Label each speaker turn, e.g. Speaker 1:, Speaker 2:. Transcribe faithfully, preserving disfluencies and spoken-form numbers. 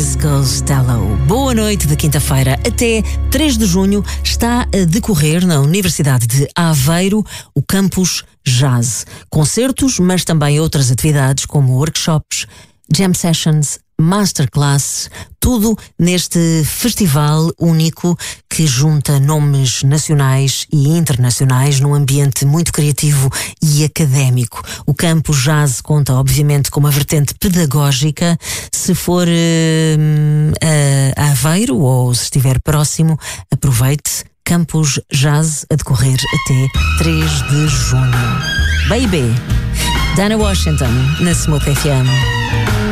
Speaker 1: Boys Costello. Boa noite de quinta-feira até três de junho está a decorrer na Universidade de Aveiro o Campus Jazz. Concertos, mas também outras atividades como workshops, jam sessions, masterclass, tudo neste festival único que junta nomes nacionais e internacionais num ambiente muito criativo e académico. O Campus Jazz conta, obviamente, com uma vertente pedagógica. Se for uh, a Aveiro ou se estiver próximo, aproveite. Campus Jazz a decorrer até três de junho. Baby, Dana Washington, na Smooth F M.